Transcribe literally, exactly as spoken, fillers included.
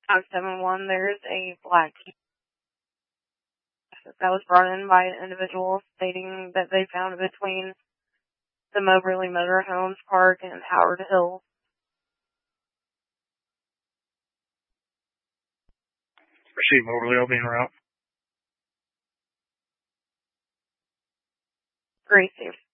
On seven one, there's a black that was brought in by an individual stating that they found it between the Moberly Motorhomes Park and Howard Hill. Proceed, Moberly, I'll be en route. Gracie.